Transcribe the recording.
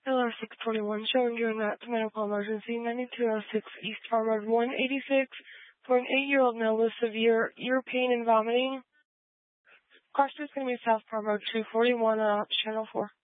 LR621 showing you in that medical emergency, 9206 East Farm Road 186 for an 8-year-old male with severe ear pain and vomiting. Cross is going to be South Farm Road 241 Channel 4.